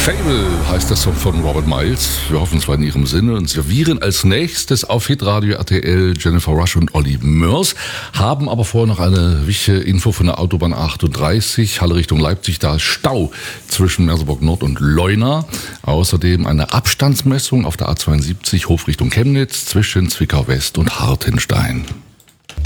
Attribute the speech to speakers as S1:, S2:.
S1: Fable heißt der Song von Robert Miles. Wir hoffen, es war in Ihrem Sinne und servieren als nächstes auf Hitradio RTL Jennifer Rush und Olly Murs. Haben aber vorher noch eine wichtige Info von der Autobahn 38, Halle Richtung Leipzig. Da ist Stau zwischen Merseburg Nord und Leuna. Außerdem eine Abstandsmessung auf der A72 Hof Richtung Chemnitz zwischen Zwickau West und Hartenstein.